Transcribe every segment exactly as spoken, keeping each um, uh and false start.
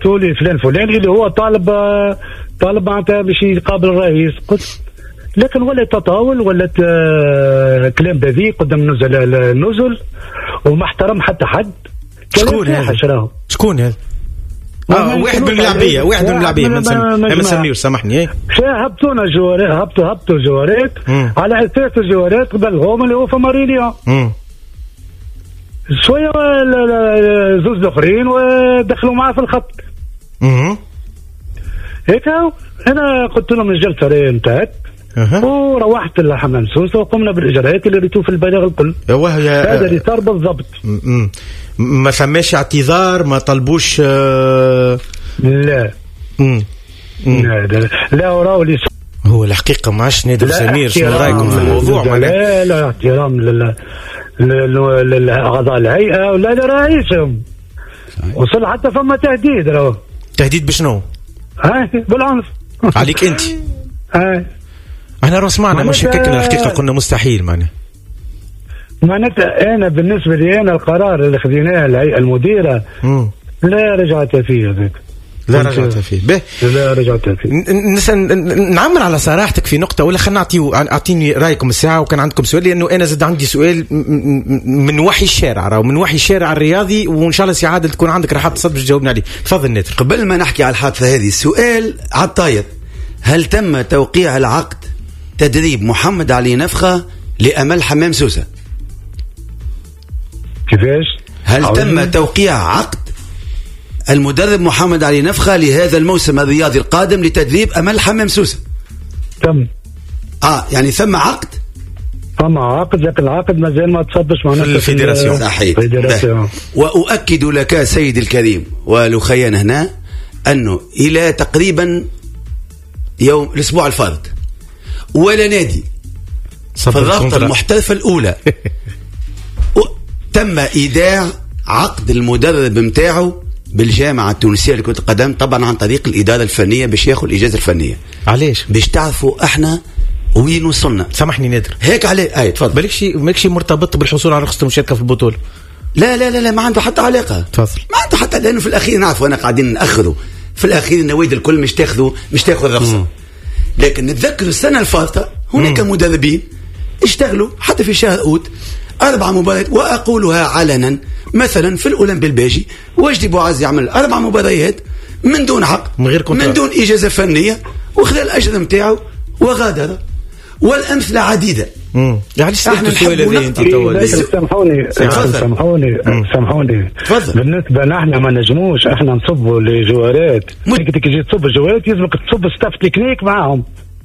تولي فلان فلان اللي هو طالب طالب معناتها باش يقابل الرئيس. قلت لكن ولات تطاول، ولات كلام بذيء قدام نزل النزل وما احترم حتى حد. شكون هذا؟ شكون هذا؟ اه واحد من الملاعبيه، واحد من الملاعبيه ما نسميوش، سامحني. هبطونا جوارات، هبطوا هبطوا جوارات على اساس الجوارات قبلهم اللي هو في ماريليا. شويه زوز الاخرين ودخلوا معاه في الخط. اها هيك انا قلت لهم رجال السرايا انتهت. أه. وروحت لحمام سوسه وقمنا بالاجراءات اللي ريتو في البلاغ الكل. هذا اللي صار بالضبط. ما ثماش اعتذار، ما طلبوش آه... لا. مم. مم. لا لا وراو لي هو الحقيقه ما عادش نادر سمير شنو رايكم في الموضوع؟ لا لا احترام لل للاعضاء الهيئه ولا لرئيسهم. وصل حتى فما تهديد. راهو تهديد بشنو؟ ها بالعنف عليك انت. ها احنا راه سمعنا مش هكاك الحقيقه قلنا مستحيل معناها. معناتها انا بالنسبه لي انا القرار اللي خذيناه الهيئه المديره مم. لا رجعت فيه هذاك. لا رجعت فيه به لا رجعت فيه. نعمل على صراحتك في نقطه ولا خلينا نعطيو اعطيني رايكم الساعه. وكان عندكم سؤال لانه انا زاد عندي سؤال من وحي الشارع، راهو من وحي الشارع الرياضي، وان شاء الله سي عادل تكون عندك راحه تصد باش تجاوبني عليه. تفضل نادر. قبل ما نحكي على الحادثه هذه السؤال على الطاير، هل تم توقيع العقد تدريب محمد علي نفخه لامل حمام سوسه؟ كيفاش؟ هل تم توقيع عقد المدرب محمد علي نفخه لهذا الموسم الرياضي القادم لتدريب امل حمام سوسه؟ تم. اه يعني ثم عقد؟ ثم عقد، لكن العقد ما زال ما تصدش معنا في الفيدراسيون. صحيح. واؤكد لك سيدي الكريم ولخيان هنا انه الى تقريبا يوم الاسبوع الفارط ولا نادي في الرابطه المحترفه الاولى تم ايداع عقد المدرب متاعه بالجامعه التونسيه لكره القدم، طبعا عن طريق الاداره الفنيه باش ياخذ الاجازه الفنيه. علاش؟ باش تعرفوا احنا وين وصلنا. سامحني نادر هيك عليه. اي تفضل. مالكش مالكش مرتبط بالحصول على رخصه المشاركه في البطوله؟ لا لا لا لا ما عنده حتى علاقه. تفضل. ما عنده حتى، لانه في الاخير نعرفوا انا قاعدين ناخذوا في الاخير النوادي الكل مش تاخذوا مش تاخذ رخصه. مم. لكن نتذكر السنه الفارطه هناك مم. مدربين اشتغلوا حتى في شهر اوت اربع مباريات، واقولها علنا مثلا في الاولمبي الباجي وجدي بوعز يعمل اربع مباريات من دون عقد، من غير كونترا، من دون اجازه فنيه، وخذ الاجر نتاعو وغادر. والامثله عديده. امم يعني احنا السؤال هذا انت تو سامحوني سامحوني سامحوني بالنسبه نحن ما نجموش احنا نصبوا لجوارات. انت كي تصب الجوارات يلزمك تصب ستاف تكنيك معاهم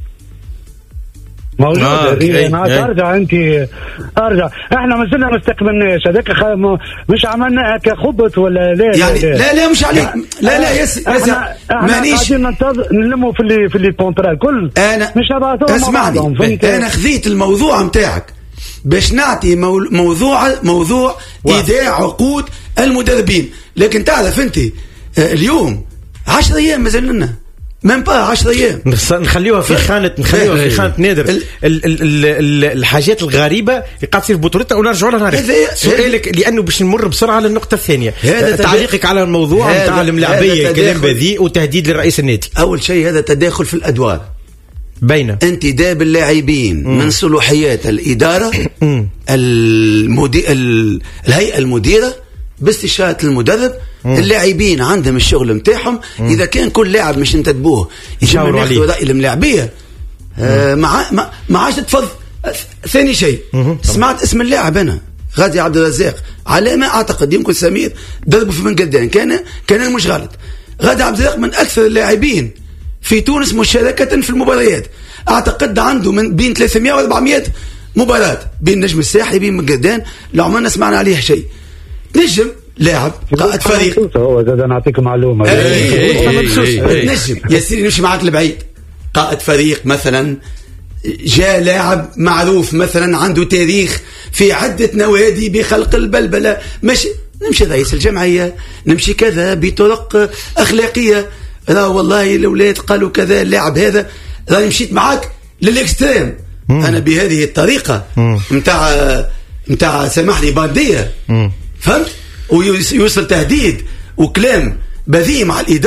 موجودة. آه انا ارجع انت ارجع احنا ما زلنا ما استكملناش هذاك مش عملناها كخبط ولا لا يعني لا لا, لا مش عليك. لا لا يس يس مانيش قاعدين ننتظر نلموا في اللي في اللي كونترا الكل. انا مش نبعثوهم. اسمعني انا خذيت الموضوع نتاعك باش نعطي موضوع موضوع ايداع عقود المدربين، لكن تعرف انت اليوم عشرة ايام مازال لنا من بقى عشرة ايام نخليوها في خانه نخليوها في خانه نادر ال ال ال الحاجات الغريبه اللي قاعد تصير في بطولتنا ونرجعوا لها. نعرف سؤالك لانه باش نمر بسرعه للنقطه الثانيه. تعليقك على الموضوع نتاع الملاعبيه كلام بذيء وتهديد لرئيس النادي. اول شيء هذا تداخل في الادوار بين انتداب اللاعبين من صلاحيات الاداره المدير الهيئه المديره باستشاره المدرب. اللاعبين عندهم الشغل متاعهم، اذا كان كل لاعب مش نتدبوه يشاوروا عليه راي الملاعبيه آه مع ما عادش تفض. ثاني شيء سمعت اسم اللاعب انا غادي عبد الرزاق، على ما اعتقد يمكن سمير ضربه في بن قردان، كان كان مش غلط. غادي عبد الرزاق من اكثر اللاعبين في تونس مشاركه في المباريات، اعتقد عنده من بين ثلاثمائة وأربعمائة مباراه بين نجم الساحلي بين بن قردان، لو عمرنا سمعنا عليه شيء. نجم لاعب قائد فريق هو زاد نعطيك معلومه نجم يا سيدي نمشي معك لبعيد. قائد فريق مثلا، جاء لاعب معروف مثلا عنده تاريخ في عده نوادي بخلق البلبله، مش نمشي رئيس الجمعيه نمشي كذا بطرق اخلاقيه. راه والله الاولاد قالوا كذا اللاعب هذا راني مشيت معك للاكستريم. انا بهذه الطريقه نتاع نتاع سامحني بارديه، فهمت؟ ويوصل تهديد وكلام بذيء مع الإدارة.